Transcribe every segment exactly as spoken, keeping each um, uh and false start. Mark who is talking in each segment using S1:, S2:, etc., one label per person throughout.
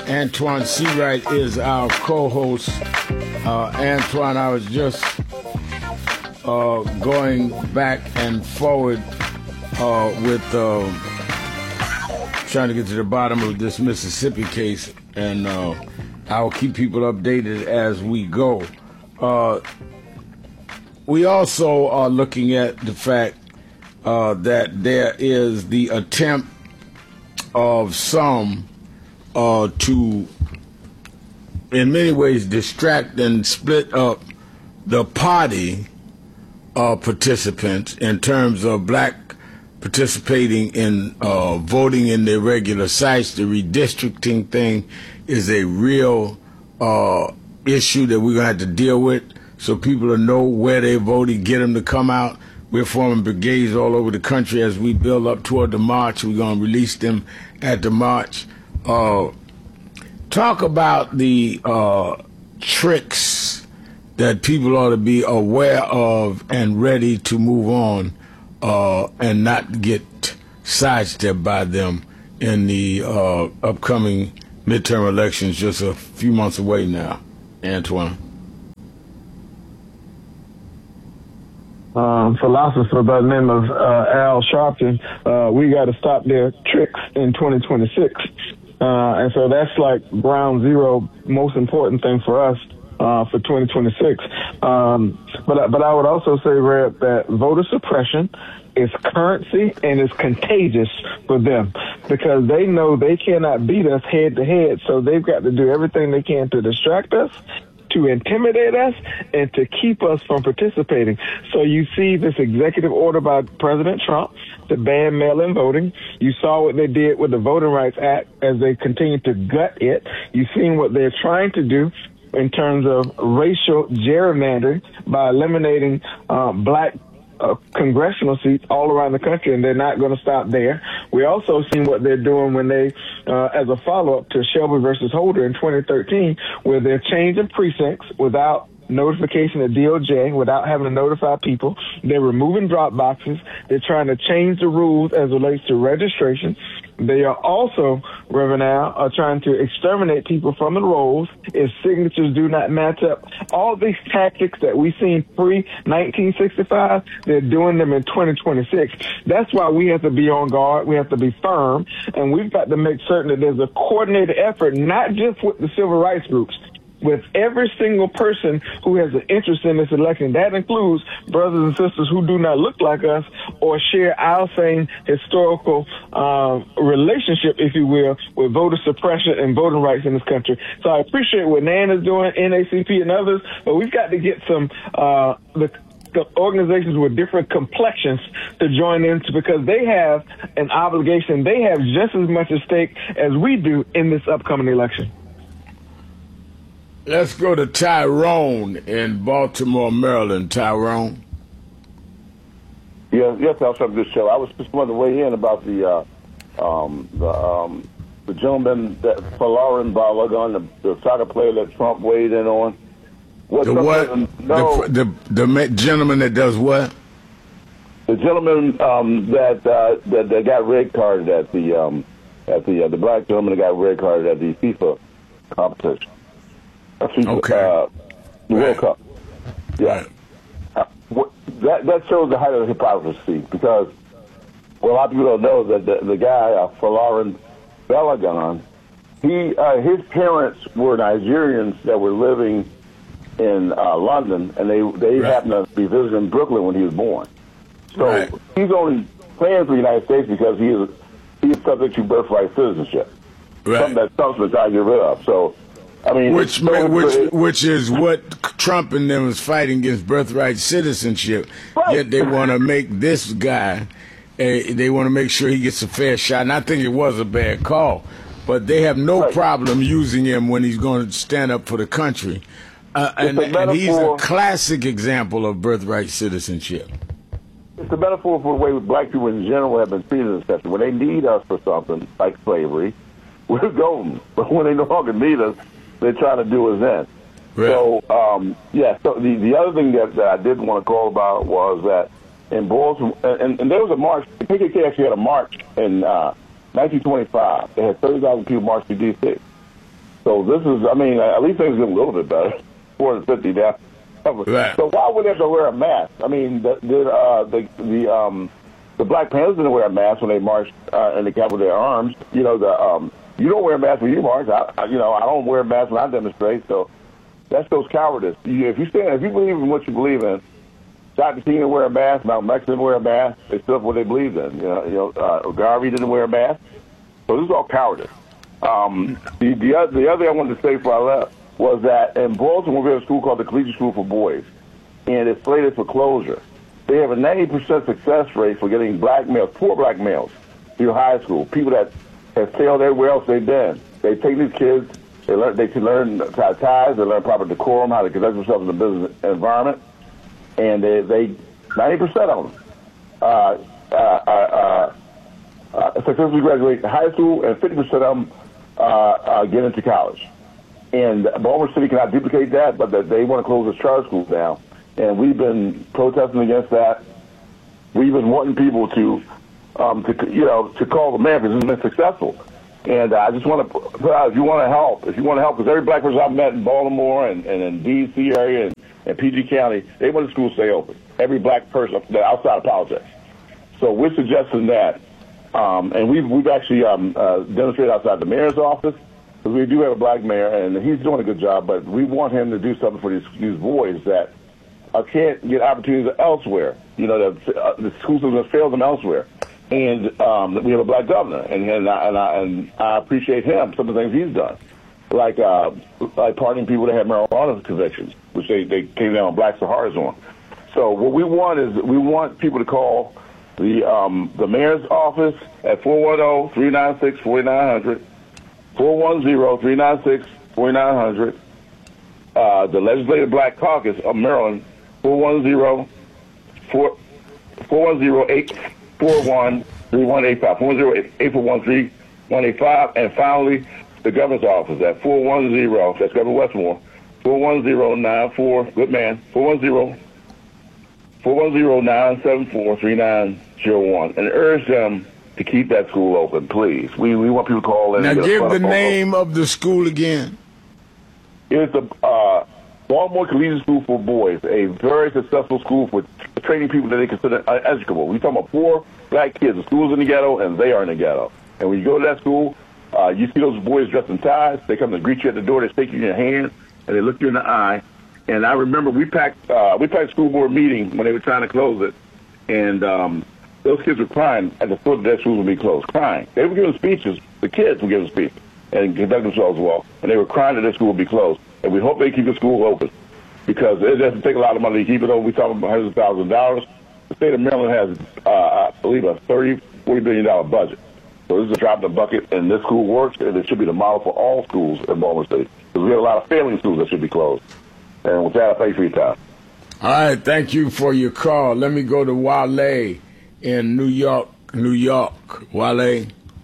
S1: Antoine Seawright is our co-host. Uh, Antoine, I was just uh, going back and forward uh, with uh, trying to get to the bottom of this Mississippi case, and uh, I'll keep people updated as we go. Uh, we also are looking at the fact uh, that there is the attempt of some uh, to, in many ways, distract and split up the party uh, participants in terms of black participating in uh, voting in their regular sites. The redistricting thing is a real uh, issue that we're going to have to deal with, so people will know where they're voting, get them to come out. We're forming brigades all over the country as we build up toward the march. We're going to release them at the march. Uh, talk about the uh, tricks that people ought to be aware of and ready to move on uh, and not get sidestepped by them in the uh, upcoming midterm elections just a few months away now. Antoine.
S2: Um, philosopher by the name of uh, Al Sharpton, uh, we got to stop their tricks in twenty twenty-six. Uh, and so that's like ground zero, most important thing for us uh, for twenty twenty-six. Um, but, but I would also say, Reb, that voter suppression is currency and is contagious for them because they know they cannot beat us head to head. So they've got to do everything they can to distract us, to intimidate us, and to keep us from participating. So you see this executive order by President Trump to ban mail-in voting. You saw what they did with the Voting Rights Act as they continue to gut it. You've seen what they're trying to do in terms of racial gerrymandering by eliminating uh, black Uh, congressional seats all around the country, and they're not going to stop there. We also seen what they're doing when they, uh, as a follow-up to Shelby versus Holder in twenty thirteen, where they're changing precincts without notification of D O J, without having to notify people. They're removing drop boxes. They're trying to change the rules as it relates to registration. They are also, Reverend Al, are trying to exterminate people from the rolls if signatures do not match up. All these tactics that we seen pre nineteen sixty-five, they're doing them in twenty twenty-six. That's why we have to be on guard. We have to be firm, and we've got to make certain that there's a coordinated effort, not just with the civil rights groups, with every single person who has an interest in this election. That includes brothers and sisters who do not look like us or share our same historical uh, relationship, if you will, with voter suppression and voting rights in this country. So I appreciate what Nan is doing, N A C P and others, but we've got to get some uh, the the organizations with different complexions to join in because they have an obligation. They have just as much at stake as we do in this upcoming election.
S1: Let's go to Tyrone in Baltimore, Maryland. Tyrone.
S3: Yes, yes, I'll start this show. I was just wanting to weigh in about the uh, um, the um, the gentleman that Folarin Balogun, the, the soccer player that Trump weighed in on. What
S1: the what?
S3: No,
S1: the, the the gentleman that does what?
S3: The gentleman um, that, uh, that that got red carded at the um, at the uh, the black gentleman that got red carded at the FIFA competition.
S1: Okay.
S3: Uh, the
S1: right.
S3: World Cup. Yeah.
S1: Right.
S3: Uh, what, that that shows the height of hypocrisy because well, a lot of people don't know that the, the guy, uh, Folarin Balogun, he uh, his parents were Nigerians that were living in uh, London, and they they right. happened to be visiting Brooklyn when he was born. So right. he's only playing for the United States because he is he is subject to birthright citizenship.
S1: Right.
S3: Something that Trump's been trying to get rid of. So. I mean,
S1: which
S3: so,
S1: which
S3: it,
S1: which is what Trump and them is fighting against birthright citizenship.
S3: Right.
S1: Yet they want to make this guy, a, they want to make sure he gets a fair shot. And I think it was a bad call, but they have no
S3: right.
S1: problem using him when he's going to stand up for the country. Uh, and, and he's a classic example of birthright citizenship.
S3: It's a metaphor for the way black people in general have been treated in this country. When they need us for something like slavery, we're golden. But when they no longer need us, they're trying to do us in. Right. So, um, yeah, so the, the other thing that, that I did want to call about was that in Baltimore, and, and there was a march, the K K K actually had a march in uh, nineteen twenty-five. They had thirty thousand people march to D C. So this is, I mean, at least things get a little bit better. four hundred fifty now.
S1: Right.
S3: So why would they have to wear a mask? I mean, the the uh, the, the um the Black Panthers didn't wear a mask when they marched uh, in the Capitol with their arms. You know, the um you don't wear a mask when you march. I, I you know I don't wear a mask when I demonstrate. So that shows cowardice. You, if you stand, if you believe in what you believe in, Doctor King didn't wear a mask. Malcolm X didn't wear a mask. They stood for what they believed in. You know, you know uh, Garvey didn't wear a mask. So this is all cowardice. Um, the the other, the other thing I wanted to say before I left was that in Baltimore we have a school called the Collegiate School for Boys, and it's slated for closure. They have a ninety percent success rate for getting black males, poor black males, through high school. People that have failed everywhere else they've been. They take these kids, they learn, they can learn tie ties, they learn proper decorum, how to conduct themselves in the business environment, and they, they ninety percent of them uh, uh, uh, uh, successfully graduate high school, and fifty percent of them uh, uh, get into college. And Baltimore City cannot duplicate that, but that they want to close the charter schools down. And we've been protesting against that. We've been wanting people to, um, to you know, to call the mayor because it's been successful. And uh, I just want to put out, if you want to help, if you want to help, because every black person I've met in Baltimore and, and in D C area and, and P G County, they want the schools to stay open. Every black person outside of politics. So we're suggesting that. Um, and we've, we've actually um, uh, demonstrated outside the mayor's office. Because we do have a black mayor, and he's doing a good job, but we want him to do something for these, these boys that uh, can't get opportunities elsewhere. You know, the, uh, the school system has failed them elsewhere. And um, we have a black governor, and and I, and, I, and I appreciate him, some of the things he's done, like uh, like pardoning people that have marijuana convictions, which they, they came down on Black Saharas on. So what we want is we want people to call the um, the mayor's office at four one zero, three nine six, four nine zero zero. four one zero, three nine six, four nine zero zero. Uh, the Legislative Black Caucus of Maryland, four one zero, four one zero, eight four one, three one eight five, four one zero, eight four one, three one eight five. And finally, the governor's office at four one zero, that's Governor Westmore, four one zero, nine four, good man, four one zero, four one zero, nine seven four, three nine zero one. And urge them to keep that school open, please. We we want people to call in.
S1: Now
S3: and
S1: give the
S3: phone
S1: name call. Of the school again.
S3: It's the uh, Baltimore Collegiate School for Boys, a very successful school for training people that they consider uneducable. We're talking about poor black kids. The school's in the ghetto, and they are in the ghetto. And when you go to that school, uh, you see those boys dressed in ties. They come to greet you at the door. They shake you in your hand, and they look you in the eye. And I remember we packed uh, we packed school board meeting when they were trying to close it, and um, those kids were crying at the foot of their schools would be closed, crying. They were giving speeches. The kids were giving speeches and conduct themselves well, and they were crying that their school would be closed. And we hope they keep the school open because it doesn't take a lot of money to keep it open. We're talking about hundreds of thousands of dollars. The state of Maryland has, uh, I believe, a thirty, forty billion dollar budget. So this is a drop in the bucket, and this school works, and it should be the model for all schools in Baltimore City because we have a lot of failing schools that should be closed. And with that, I thank you for your time.
S1: All right, thank you for your call. Let me go to Wale in New York, New York. Wale.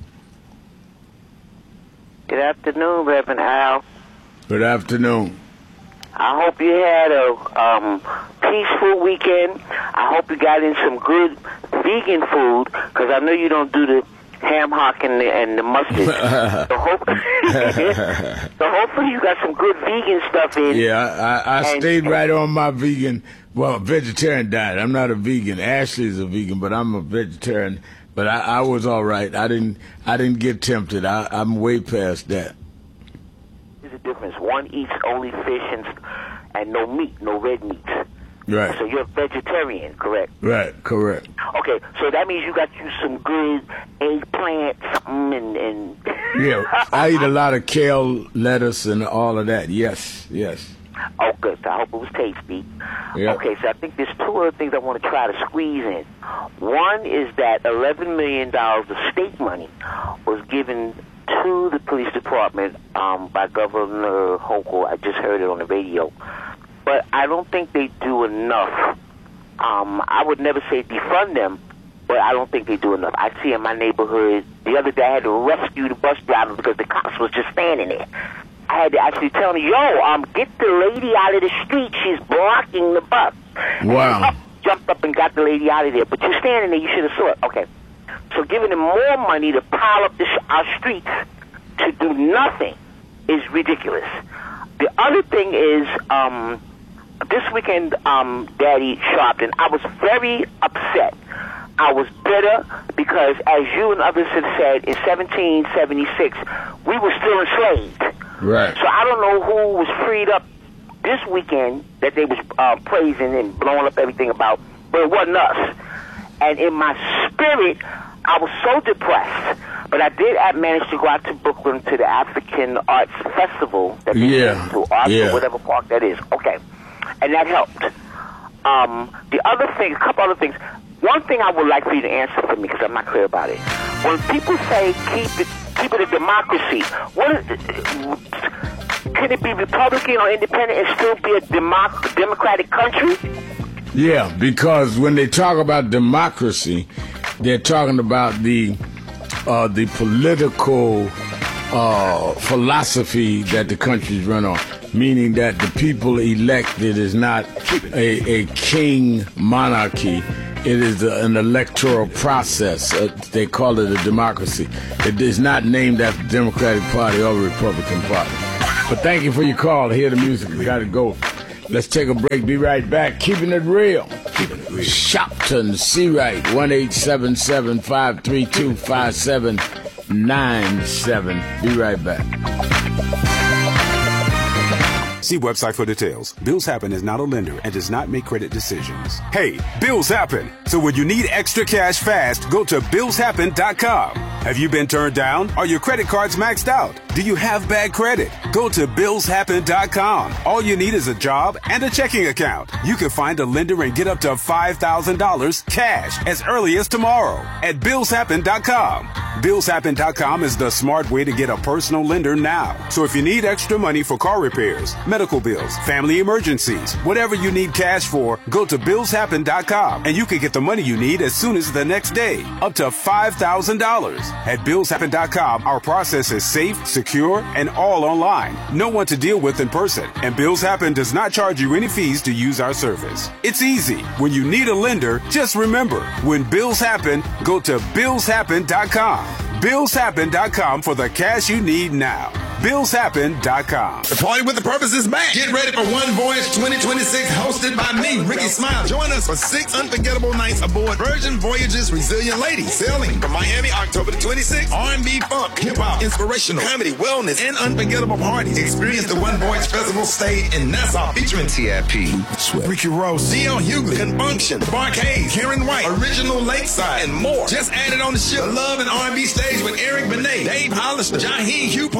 S4: Good afternoon, Reverend Al.
S1: Good afternoon.
S4: I hope you had a um, peaceful weekend. I hope you got in some good vegan food, because I know you don't do the ham hock and the, and the mustard. so, hope, so hopefully you got some good vegan stuff in.
S1: Yeah, I, I
S4: and,
S1: stayed right on my vegan, well, vegetarian diet. I'm not a vegan. Ashley's a vegan, but I'm a vegetarian. But I, I was all right. I didn't I didn't get tempted. I, I'm way past that.
S4: There's a difference. One eats only fish and, and no meat, no red meat.
S1: Right.
S4: So you're a vegetarian, correct?
S1: Right, correct.
S4: Okay, so that means you got you some good eggplant, something, and... and
S1: yeah, I eat a lot of kale, lettuce, and all of that. Yes, yes.
S4: Oh, good. I hope it was tasty.
S1: Yep.
S4: Okay, so I think there's two other things I want to try to squeeze in. One is that eleven million dollars of state money was given to the police department um, by Governor Hochul. I just heard it on the radio. But I don't think they do enough. Um, I would never say defund them, but I don't think they do enough. I see in my neighborhood, the other day I had to rescue the bus driver because the cops was just standing there. I had to actually tell him, yo, um, get the lady out of the street. She's blocking the bus.
S1: Wow.
S4: And he jumped up and got the lady out of there. But you're standing there, you should have saw it. Okay. So giving them more money to pile up the sh- our streets to do nothing is ridiculous. The other thing is, um, this weekend, um, Daddy Sharpton, I was very upset. I was bitter because, as you and others have said, in seventeen seventy-six, we were still enslaved.
S1: Right.
S4: So I don't know who was freed up this weekend that they was uh, praising and blowing up everything about, but it wasn't us. And in my spirit, I was so depressed. But I did I manage to go out to Brooklyn to the African Arts Festival that they
S1: yeah.
S4: to Arts
S1: yeah.
S4: or whatever park that is. Okay. And that helped. Um, the other thing, a couple other things. One thing I would like for you to answer for me, because I'm not clear about it. When people say keep it, keep it a democracy, what is it, can it be Republican or independent and still be a democ- democratic country?
S1: Yeah, because when they talk about democracy, they're talking about the uh, the political uh, philosophy that the country's run on, meaning that the people elected is not a, a king monarchy. It is a, an electoral process. Uh, they call it a democracy. It is not named after the Democratic Party or the Republican Party. But thank you for your call. Hear the music. We got to go. Let's take a break. Be right back. Keeping it real. Keeping it real. Shopton, C-Right, one eight seven seven, five three two, five seven nine seven. Be right back.
S5: See website for details. Bills Happen is not a lender and does not make credit decisions. Hey, bills happen. So when you need extra cash fast, go to bills happen dot com. Have you been turned down? Are your credit cards maxed out? Do you have bad credit? Go to bills happen dot com. All you need is a job and a checking account. You can find a lender and get up to five thousand dollars cash as early as tomorrow at bills happen dot com. bills happen dot com is the smart way to get a personal lender now. So if you need extra money for car repairs, medical bills, family emergencies, whatever you need cash for, go to bills happen dot com and you can get the money you need as soon as the next day, up to five thousand dollars. At bills happen dot com, our process is safe, secure, and all online. No one to deal with in person, and Bills Happen does not charge you any fees to use our service. It's easy. When you need a lender, just remember, when bills happen, go to bills happen dot com. bills happen dot com for the cash you need now. bills happen dot com.
S6: The Party with the Purpose is back. Get ready for One Voyage twenty twenty-six, hosted by me, Ricky Smiley. Join us for six unforgettable nights aboard Virgin Voyage's Resilient Lady, sailing from Miami October the twenty-sixth. R and B, funk, hip-hop, inspirational, comedy, wellness, and unforgettable parties. Experience the One Voyage Festival stage in Nassau, featuring T I P, Ricky Rose, C L Hughley, Confunction, Barcade, Karen White, Original Lakeside, and more. Just added on the ship, the Love and R and B stage with Eric Benet, Dave Hollister, Jaheim Hugh